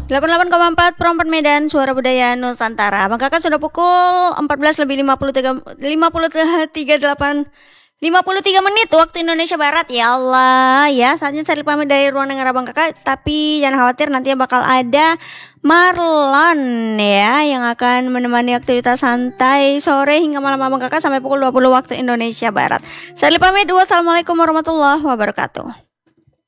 88,4 Prompat Medan, Suara Budaya Nusantara. Abang Kakak sudah pukul 14 lebih 53 menit waktu Indonesia Barat. Ya Allah, ya saatnya saya pamit dari ruang dengar Abang Kakak. Tapi jangan khawatir, nantinya bakal ada Marlon ya yang akan menemani aktivitas santai sore hingga malam Abang Kakak sampai pukul 20 waktu Indonesia Barat. Saya pamit. Wassalamualaikum warahmatullahi wabarakatuh.